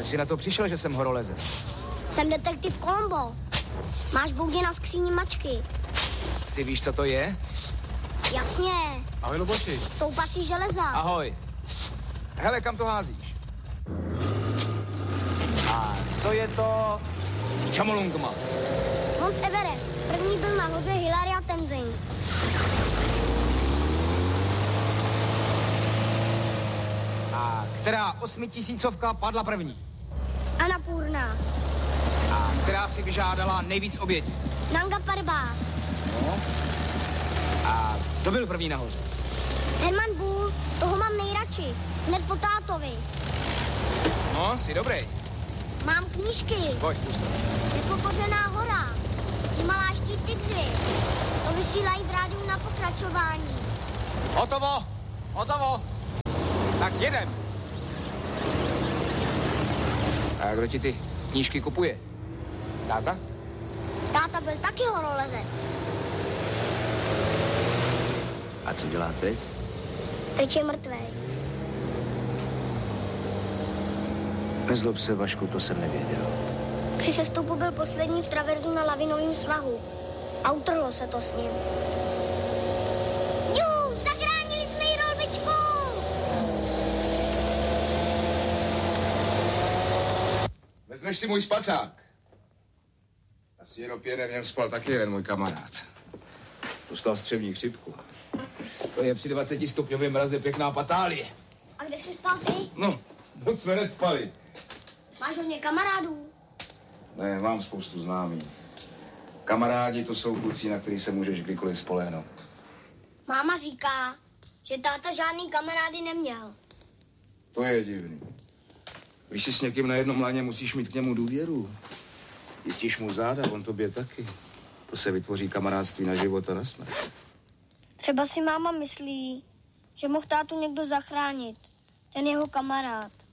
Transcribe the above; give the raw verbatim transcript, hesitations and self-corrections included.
Jak jsi na to přišel, že jsem horolezec? Jsem detektiv Columbo. Máš boudě na skříni mačky. Ty víš, co to je? Jasně. Ahoj, Luboši. Stoupací železa. Ahoj. Hele, kam to házíš? A co je to? Chomolungma. Mount Everest. První byl nahoře Hilaria Tenzing. A která osmitisícovka padla první? Annapurna. A která si vyžádala nejvíc obětí? Nanga Parbat. No. A kdo byl první nahoře? Herman Bull. Toho mám nejradši. Hned po tátovi. No, jsi dobrý. Mám knížky. Pojď, pusto. Nepokořená hora. Himaláští tygři. To vysílají v rádiu na pokračování. Hotovo! Hotovo! Tak jedem. A kdo ti ty knížky kupuje? Táta? Táta byl taky horolezec. A co dělá teď? Teď je mrtvej. Nezlob se, Vašku, to jsem nevěděl. Při sestupu byl poslední v traverzu na lavinovém svahu. A utrhlo se to s ním. Jú, zachránili jsme jí, Rolbičku! Vezmeš si můj spacák. Asi jenom jeden, v něm spal taky jeden můj kamarád. Dostal střevní chřipku. To je při dvaceti stupňovém mraze pěkná patálie. A kde jsi spal ty? No, moc jsme nespali. Máš hodně kamarádů? Ne, mám spoustu známých. Kamarádi to jsou kluci, na který se můžeš kdykoliv spolehnout. Máma říká, že táta žádný kamarády neměl. To je divný. Když jsi s někým na jednom laně, musíš mít k němu důvěru. Jistíš mu záda, on tobě taky. To se vytvoří kamarádství na život a na smrt. Třeba si máma myslí, že mohl tátu někdo zachránit. Ten jeho kamarád.